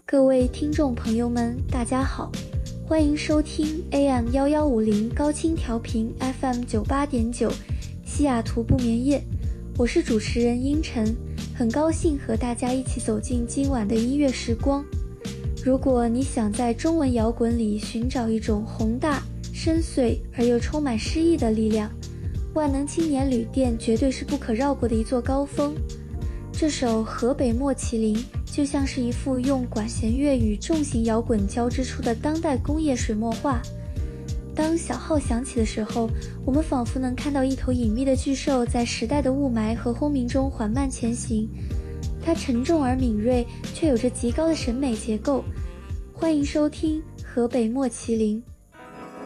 各位听众朋友们，大家好，欢迎收听 AM1150 高清调频 FM98.9 西雅图不眠夜，我是主持人英晨，很高兴和大家一起走进今晚的音乐时光。如果你想在中文摇滚里寻找一种宏大、深邃而又充满诗意的力量，万能青年旅店绝对是不可绕过的一座高峰。这首《河北莫麒麟》就像是一幅用管弦乐与重型摇滚交织出的当代工业水墨画。当小号响起的时候，我们仿佛能看到一头隐秘的巨兽在时代的雾霾和轰鸣中缓慢前行。它沉重而敏锐，却有着极高的审美结构。欢迎收听《河北莫麒麟》。